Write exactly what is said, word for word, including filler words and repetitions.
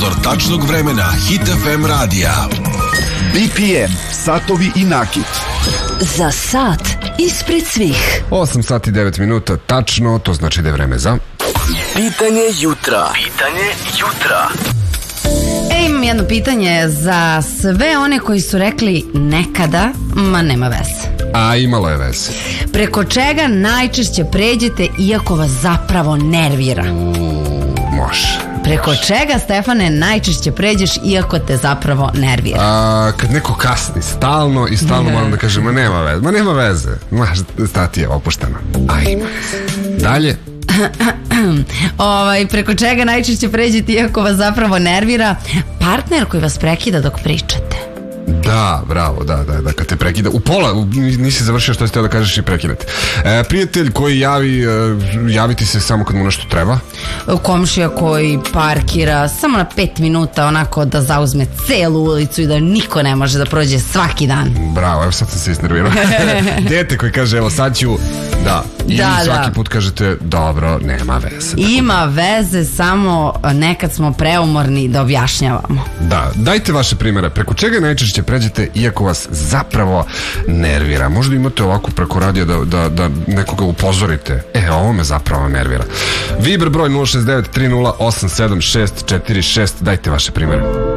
ambasador tačnog vremena Hit F M radija. B P M, satovi i nakit. Za sat ispred svih. osam sati i devet minuta, tačno, to znači da je vreme za... Pitanje jutra. Pitanje jutra. E, imam jedno pitanje za sve one koji su rekli nekada, ma nema veze. A imalo je veze. Preko čega najčešće pređete iako vas zapravo nervira? Uuu, može. Preko čega, Stefane, najčešće pređeš iako te zapravo nervira? A, kad neko kasni stalno i stalno moram da kažem, ma nema veze, ma nema veze. Maš, stati je opušteno. A ima veze. Dalje. ovaj, preko čega najčešće pređete iako vas zapravo nervira? Partner koji vas prekida dok pričate. Da, bravo, da, da, da, kad te prekida u pola, u, nisi završio što si teo da kažeš i prekinete. E, prijatelj koji javi, e, javiti se samo kad mu nešto treba. Komšija koji parkira samo na pet minuta onako da zauzme celu ulicu i da niko ne može da prođe svaki dan. Bravo, evo sad sam se isnervirao. Dete koji kaže, evo sad ću, da, i da, svaki da. put kažete, dobro, nema veze. Ima veze, samo nekad smo preumorni da objašnjavamo. Da, dajte vaše primjere, preko čega najčešće pređete iako vas zapravo nervira. Možda imate ovako preko radija da, da, da nekoga upozorite. E, ovo me zapravo nervira. Viber broj nula šest devet tri nula osam sedam šest četiri šest, dajte vaše primjere.